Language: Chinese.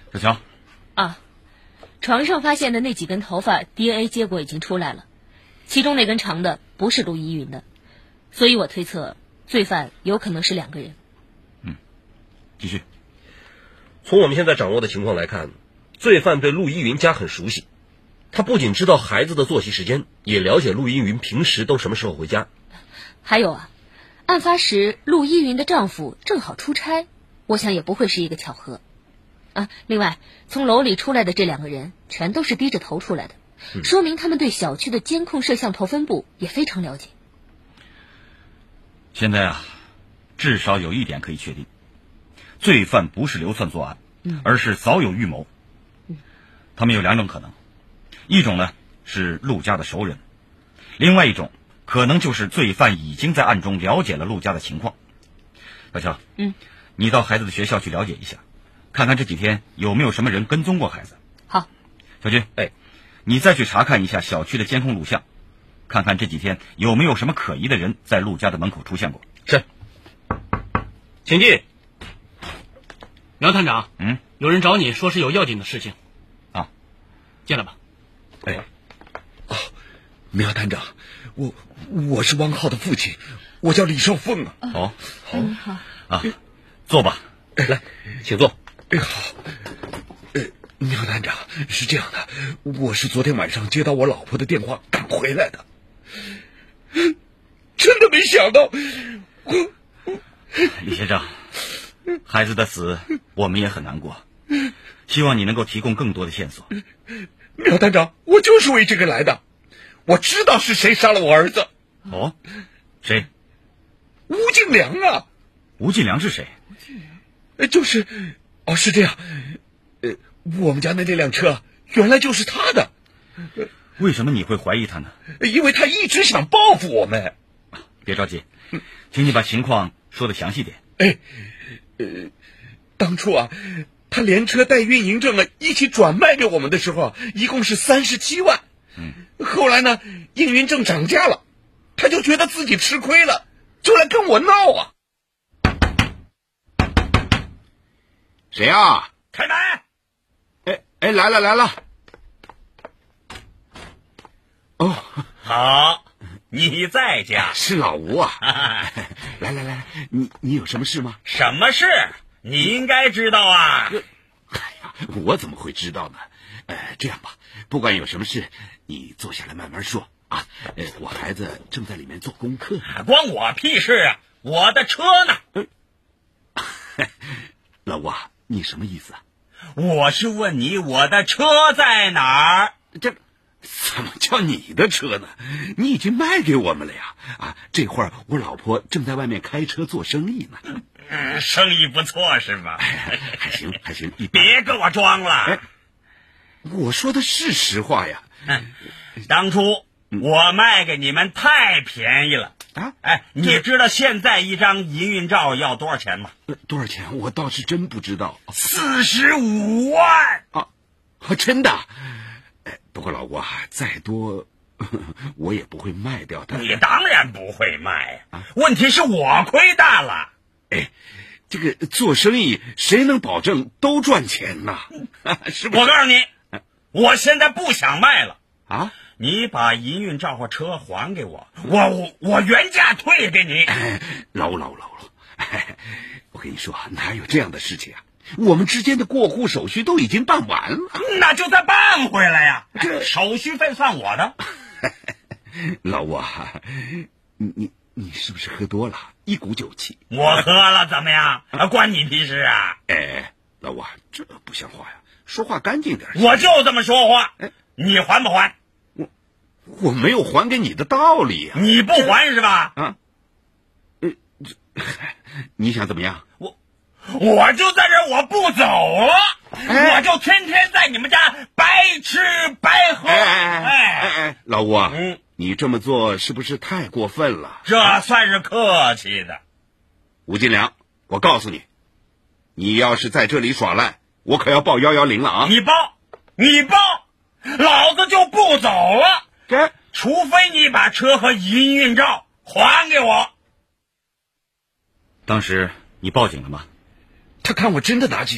小乔。 啊，床上发现的那几根头发 DNA 结果已经出来了，其中那根长的不是陆依云的，所以我推测罪犯有可能是2个人。 继续。 从我们现在掌握的情况来看，罪犯对陆依云家很熟悉，他不仅知道孩子的作息时间，也了解陆依云平时都什么时候回家。 还有啊，案发时陆依云的丈夫正好出差，我想也不会是一个巧合啊。另外，从楼里出来的这2个人全都是低着头出来的，说明他们对小区的监控摄像头分布也非常了解。 现在啊，至少有一点可以确定，罪犯不是流窜作案，而是早有预谋。他们有2种可能，一种呢是陆家的熟人，另外一种可能就是罪犯已经在暗中了解了陆家的情况。小乔，你到孩子的学校去了解一下，看看这几天有没有什么人跟踪过孩子。 好。 小军，你再去查看一下小区的监控录像，看看这几天有没有什么可疑的人在陆家的门口出现过。 是。请进。 苗探长，有人找你说是有要紧的事情。 啊， 进来吧。 苗探长，我是汪浩的父亲，我叫李少凤啊。 好， 好啊，坐吧。 来，请坐。 好。苗探长，是这样的，我是昨天晚上接到我老婆的电话赶回来的，真的没想到。 李先生，孩子的死我们也很难过，希望你能够提供更多的线索。 苗探长，我就是为这个来的，我知道是谁杀了我儿子。 哦，谁？ 吴敬良啊。 吴敬良是谁？ 是这样，我们家的那辆车原来就是他的。 为什么你会怀疑他呢？ 因为他一直想报复我们。 别着急，请你把情况说得详细点。 当初啊，他连车带运营证一起转卖给我们的时候，一共是37万。后来呢，运营证涨价了，他就觉得自己吃亏了，就来跟我闹啊。 谁啊？ 开门！ 来了。哦， 好，你在家。 是老吴啊。来，你有什么事吗？ 什么事？你应该知道啊。 我怎么会知道呢？这样吧，不管有什么事，你坐下来慢慢说啊。我孩子正在里面做功课。 关我屁事啊！我的车呢？ 老吴啊，你什么意思啊？ 我是问你，我的车在哪儿？ 这怎么叫你的车呢？你已经卖给我们了呀！这会儿我老婆正在外面开车做生意呢。 生意不错是吧？ 还行， 别跟我装了。 我说的是实话呀。 当初我卖给你们太便宜了啊！ 你知道现在一张营运照要多少钱吗？ 多少钱？我倒是真不知道。 45万啊！真的？不过老吴啊，再多我也不会卖掉它。 你当然不会卖问题是我亏大了。 这个做生意谁能保证都赚钱呢？是不是？ 我告诉你，我现在不想卖了啊！ 你把营运照和车还给我，我原价退给你。 老吴，我跟你说，哪有这样的事情啊？我们之间的过户手续都已经办完了。 那就再办回来呀，手续费算我的。 老吴啊，你是不是喝多了，一股酒气？ 我喝了怎么样？关你屁事啊！ 老吴啊，这不像话呀，说话干净点。 我就这么说话，你还不还？ 我没有还给你的道理呀。 你不还是吧？ 你想怎么样？ 我就在这儿，我不走了，我就天天在你们家白吃白喝。 老吴啊，你这么做是不是太过分了？ 这算是客气的。 吴金良，我告诉你，你要是在这里耍赖，我可要报110了啊！ 你报，老子就不走了。除非你把车和营运照还给我。当时你报警了吗？ 他看我真的拿起